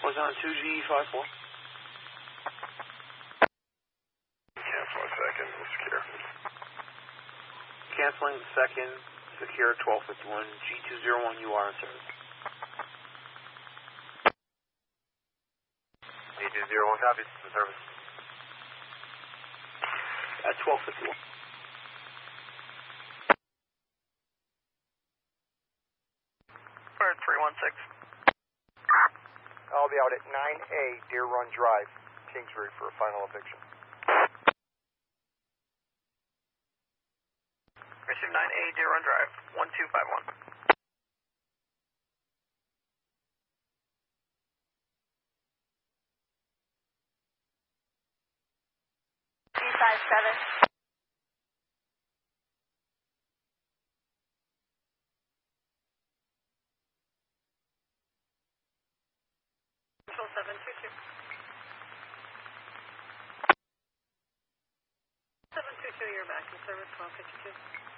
was on 2G54. Cancel a second, secure. Canceling the second, secure 1251, G201, you are in service. G201 copies, in service. At 1251. Bird 316. I'll be out at 9A Deer Run Drive, Kingsbury, for a final eviction. Receive 9A Deer Run Drive, 1251. G57. Control 722. 722, you're back in service, 1252.